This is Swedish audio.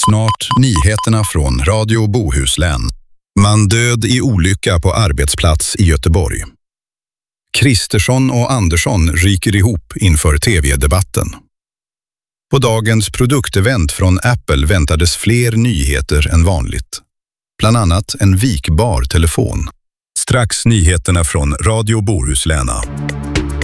Snart nyheterna från Radio Bohuslän. Man död i olycka på arbetsplats i Göteborg. Kristersson och Andersson ryker ihop inför tv-debatten. På dagens produktevent från Apple väntades fler nyheter än vanligt. Bland annat en vikbar telefon. Strax nyheterna från Radio Bohuslän.